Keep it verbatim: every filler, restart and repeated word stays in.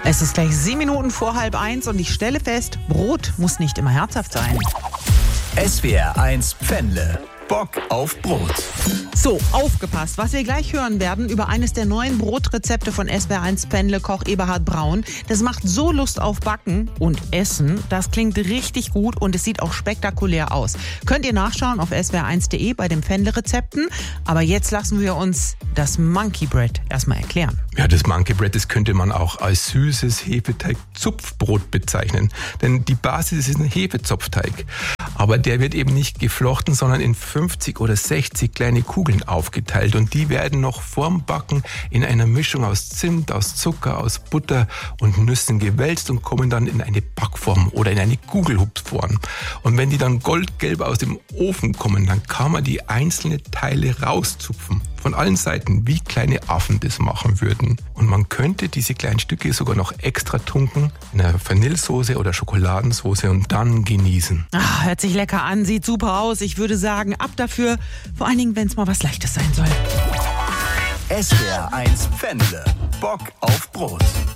Es ist gleich sieben Minuten vor halb eins und ich stelle fest, Brot muss nicht immer herzhaft sein. S W R eins Pfändle. Bock auf Brot. So, aufgepasst, was wir gleich hören werden über eines der neuen Brotrezepte von S W R eins Pfändle-Koch Eberhard Braun. Das macht so Lust auf Backen und Essen. Das klingt richtig gut und es sieht auch spektakulär aus. Könnt ihr nachschauen auf s w r eins punkt de bei den Pfändle-Rezepten. Aber jetzt lassen wir uns das Monkey Bread erstmal erklären. Ja, das Monkey Bread, das könnte man auch als süßes Hefeteig-Zupfbrot bezeichnen. Denn die Basis ist ein Hefezopfteig. Aber der wird eben nicht geflochten, sondern in fünfzig oder sechzig kleine Kugeln aufgeteilt. Und die werden noch vorm Backen in einer Mischung aus Zimt, aus Zucker, aus Butter und Nüssen gewälzt und kommen dann in eine Backform oder in eine Kugelhupfform. Und wenn die dann goldgelb aus dem Ofen kommen, dann kann man die einzelnen Teile rauszupfen. Von allen Seiten, wie kleine Affen das machen würden. Und man könnte diese kleinen Stücke sogar noch extra tunken in einer Vanillesoße oder Schokoladensauce und dann genießen. Ah, hört sich lecker an, sieht super aus. Ich würde sagen, ab dafür, vor allen Dingen, wenn es mal was Leichtes sein soll. S W R eins Pfändle. Bock auf Brot.